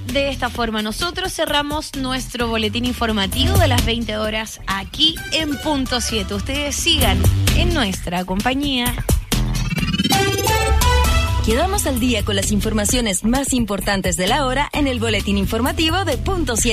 de esta forma nosotros cerramos nuestro boletín informativo de las 20 horas aquí en Punto 7. Ustedes sigan en nuestra compañía. Quedamos al día con las informaciones más importantes de la hora en el boletín informativo de Punto 7.